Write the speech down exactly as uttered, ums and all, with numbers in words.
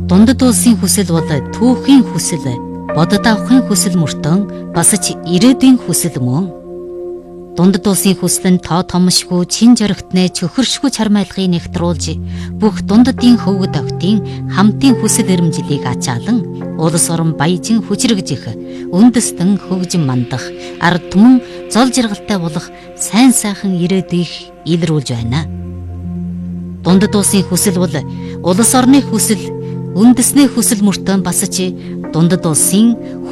Дундад улсын хүсэл бол түүхийн хүсэл, бодод авахын хүсэл мөртөн бас ч ирээдүйн хүсэл мөн. Дундад улсын хүсэл нь тоо томшгүй чин жоригтнээ чөхөршгүй чармайлгыг нэгтруулж бүх дундадын хөвгөд октын хамтын хүсэл эрмжлийг ачаалан улс орон баяжин хүчрэгж их үндэстэн хөгжин мандах ард түмэн зол жаргалтай болох сайн сайхан ирээдүйг илрүүлж байна. Дундад улсын хүсэл бол улс орны хүсэл, үндэсний хүсэл мөртөө бас ч дундад улсын